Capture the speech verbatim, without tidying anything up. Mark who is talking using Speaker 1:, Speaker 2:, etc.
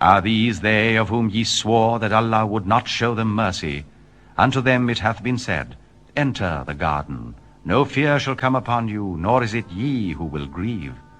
Speaker 1: Are these they of whom ye swore that Allah would not show them mercy? Unto them it hath been said, Enter the garden. No fear shall come upon you, nor is it ye who will grieve.